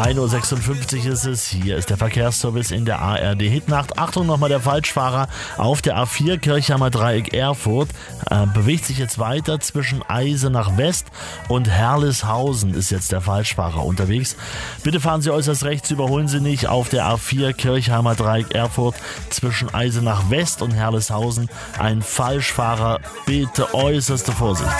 1:56 Uhr ist es. Hier ist der Verkehrsservice in der ARD Hitnacht. Achtung, nochmal der Falschfahrer auf der A4 Kirchheimer Dreieck Erfurt. Bewegt sich jetzt weiter zwischen Eisenach West und Herlishausen ist jetzt der Falschfahrer unterwegs. Bitte fahren Sie äußerst rechts, überholen Sie nicht auf der A4 Kirchheimer Dreieck Erfurt zwischen Eisenach West und Herlishausen. Ein Falschfahrer, bitte äußerste Vorsicht.